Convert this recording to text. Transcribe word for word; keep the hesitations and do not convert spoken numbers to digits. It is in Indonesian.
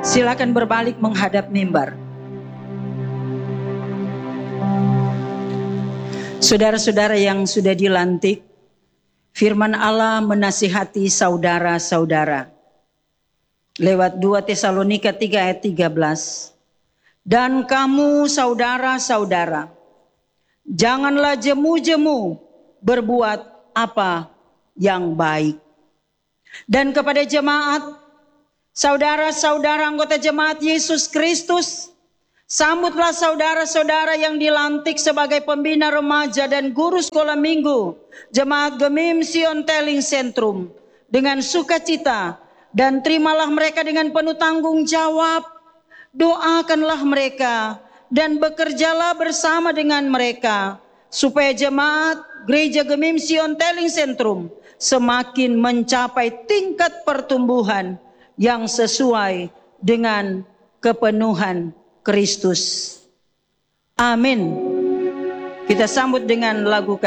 Silakan berbalik menghadap mimbar. Saudara-saudara yang sudah dilantik, firman Allah menasihati saudara-saudara lewat dua Tesalonika tiga ayat tiga belas. Dan kamu saudara-saudara, janganlah jemu-jemu berbuat apa yang baik. Dan kepada jemaat, saudara-saudara anggota jemaat Yesus Kristus, sambutlah saudara-saudara yang dilantik sebagai pembina remaja dan guru sekolah minggu Jemaat Gemim Sion Teling Sentrum dengan sukacita, dan terimalah mereka dengan penuh tanggung jawab. Doakanlah mereka dan bekerjalah bersama dengan mereka supaya jemaat Gereja Gemim Sion Teling Sentrum semakin mencapai tingkat pertumbuhan yang sesuai dengan kepenuhan Kristus. Amin. Kita sambut dengan lagu